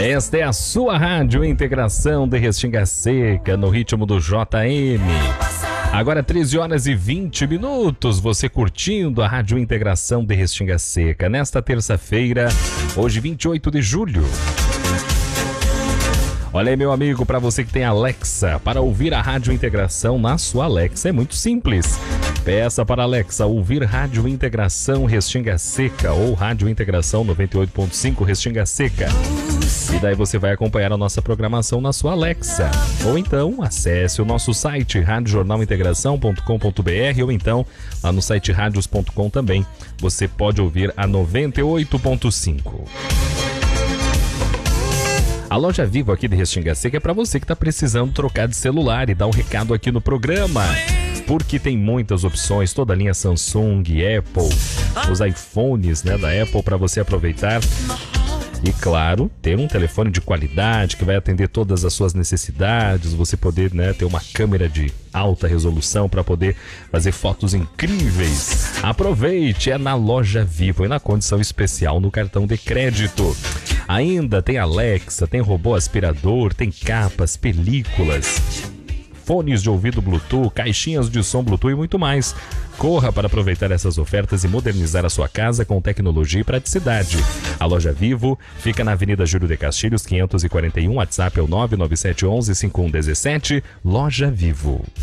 Esta é a sua Rádio Integração de Restinga Seca, no ritmo do JM. Agora 13 horas e 20 minutos, você curtindo a Rádio Integração de Restinga Seca. Nesta terça-feira, hoje 28 de julho. Olha aí, meu amigo, para você que tem Alexa, para ouvir a Rádio Integração na sua Alexa é muito simples. Peça para a Alexa ouvir Rádio Integração Restinga Seca ou Rádio Integração 98.5 Restinga Seca. E daí você vai acompanhar a nossa programação na sua Alexa. Ou então, acesse o nosso site radiojornalintegração.com.br ou então, lá no site radios.com também, você pode ouvir a 98.5. A Loja Vivo aqui de Restinga Seca é para você que está precisando trocar de celular e dar um recado aqui no programa. Porque tem muitas opções, toda a linha Samsung, Apple, os iPhones, da Apple para você aproveitar. E claro, ter um telefone de qualidade que vai atender todas as suas necessidades, você poder ter uma câmera de alta resolução para poder fazer fotos incríveis. Aproveite, é na Loja Vivo e na condição especial no cartão de crédito. Ainda tem Alexa, tem robô aspirador, tem capas, películas, fones de ouvido Bluetooth, caixinhas de som Bluetooth e muito mais. Corra para aproveitar essas ofertas e modernizar a sua casa com tecnologia e praticidade. A Loja Vivo fica na Avenida Júlio de Castilhos, 541, WhatsApp é o 99711-5117, Loja Vivo.